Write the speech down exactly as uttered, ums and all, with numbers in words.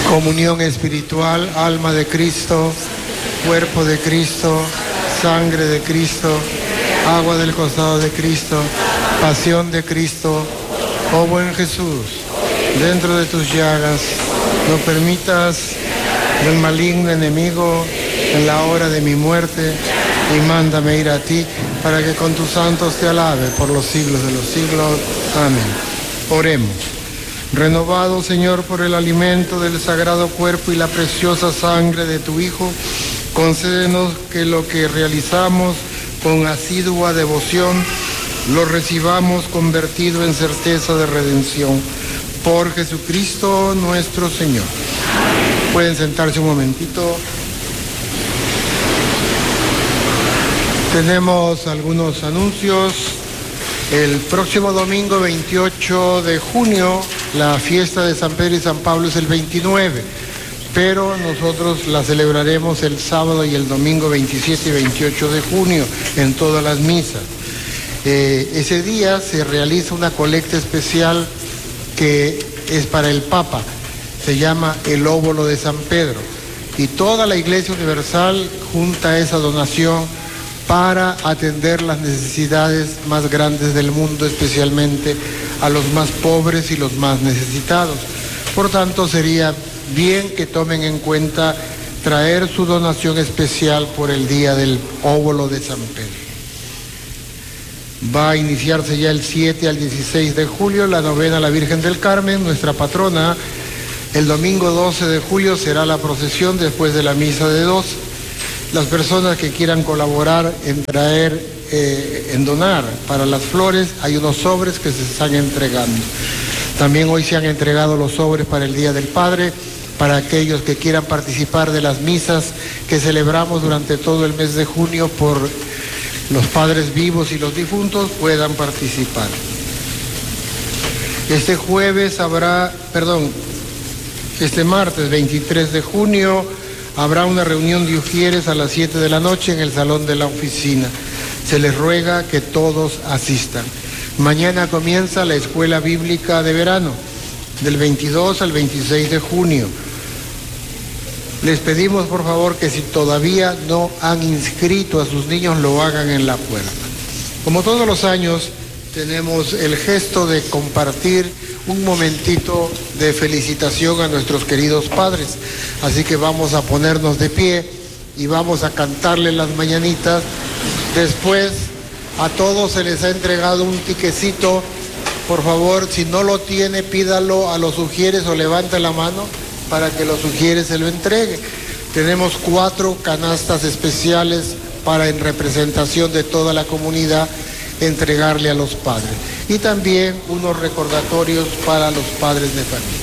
Comunión espiritual, alma de Cristo, cuerpo de Cristo, sangre de Cristo, agua del costado de Cristo, pasión de Cristo. Oh buen Jesús, dentro de tus llagas, no permitas el maligno enemigo en la hora de mi muerte, y mándame ir a ti para que con tus santos te alabe por los siglos de los siglos. Amén. Oremos. Renovado, Señor, por el alimento del sagrado cuerpo y la preciosa sangre de tu Hijo, concédenos que lo que realizamos con asidua devoción lo recibamos convertido en certeza de redención. Por Jesucristo nuestro Señor. Pueden sentarse un momentito. Tenemos algunos anuncios. El próximo domingo veintiocho de junio, la fiesta de San Pedro y San Pablo es el veintinueve, pero nosotros la celebraremos el sábado y el domingo veintisiete y veintiocho de junio en todas las misas. Eh, ese día se realiza una colecta especial que es para el Papa, se llama el óbolo de San Pedro, y toda la Iglesia Universal junta esa donación para atender las necesidades más grandes del mundo, especialmente a los más pobres y los más necesitados. Por tanto, sería bien que tomen en cuenta traer su donación especial por el día del óbolo de San Pedro. Va a iniciarse ya el siete al dieciséis de julio la novena a la Virgen del Carmen, nuestra patrona. El domingo doce de julio será la procesión después de la misa de doce. Las personas que quieran colaborar en traer, eh, en donar para las flores, hay unos sobres que se están entregando. También hoy se han entregado los sobres para el Día del Padre, para aquellos que quieran participar de las misas que celebramos durante todo el mes de junio por los padres vivos y los difuntos, puedan participar. Este jueves habrá, perdón, este martes veintitrés de junio, habrá una reunión de ujieres a las siete de la noche en el salón de la oficina. Se les ruega que todos asistan. Mañana comienza la escuela bíblica de verano, del veintidós al veintiséis de junio. Les pedimos por favor que si todavía no han inscrito a sus niños, lo hagan en la puerta. Como todos los años, tenemos el gesto de compartir un momentito de felicitación a nuestros queridos padres. Así que vamos a ponernos de pie y vamos a cantarle las mañanitas. Después a todos se les ha entregado un tiquecito. Por favor, si no lo tiene, pídalo a los ujieres o levante la mano para que los ujieres se lo entreguen. Tenemos cuatro canastas especiales para, en representación de toda la comunidad, entregarle a los padres. Y también unos recordatorios para los padres de familia.